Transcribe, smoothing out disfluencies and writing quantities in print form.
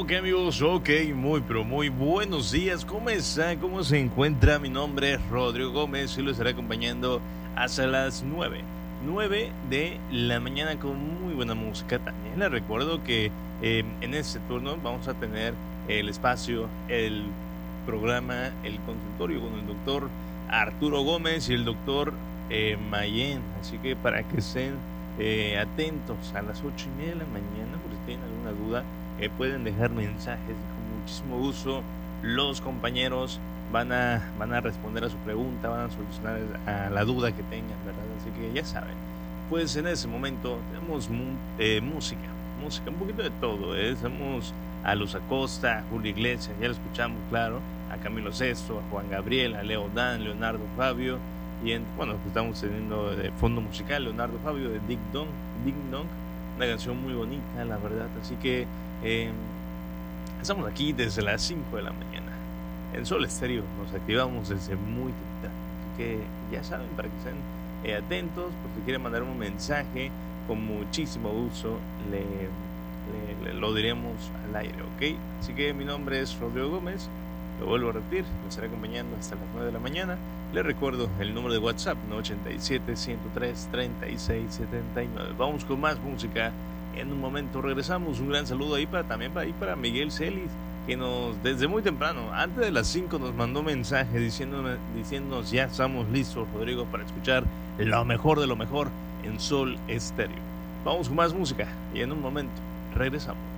Ok amigos, ok, muy pero muy buenos días, ¿cómo está? ¿Cómo se encuentra? Mi nombre es Rodrigo Gómez y lo estaré acompañando hasta las 9 de la mañana con muy buena música. También les recuerdo que en este turno vamos a tener el espacio, el programa, el consultorio con el doctor Arturo Gómez y el doctor Mayen, así que para que estén atentos a las 8:30 de la mañana, por si tienen alguna duda pueden dejar mensajes y con muchísimo gusto los compañeros van a responder a su pregunta, van a solucionar a la duda que tengan, ¿verdad? Así que ya saben, pues en ese momento tenemos música, un poquito de todo, ¿eh? Tenemos a Luz Acosta, a Julio Iglesias, ya lo escuchamos, claro, a Camilo Sesto, a Juan Gabriel, a Leo Dan, Leonardo Fabio, y bueno, estamos teniendo de fondo musical Leonardo Fabio de Ding Dong, una canción muy bonita, la verdad, así que eh, estamos aquí desde las 5 de la mañana. En Sol Estéreo nos activamos desde muy temprano. Así que ya saben, para que estén atentos, por si quieren mandar un mensaje, con muchísimo gusto lo diremos al aire, ¿ok? Así que mi nombre es Rodrigo Gómez, lo vuelvo a repetir, me estaré acompañando hasta las 9 de la mañana. Les recuerdo el número de WhatsApp, 987-103-3679. Vamos con más música. En un momento regresamos. Un gran saludo ahí para Miguel Celis, que desde muy temprano, antes de las 5, nos mandó mensaje diciéndonos ya estamos listos, Rodrigo, para escuchar lo mejor de lo mejor en Sol Estéreo. Vamos con más música y en un momento regresamos.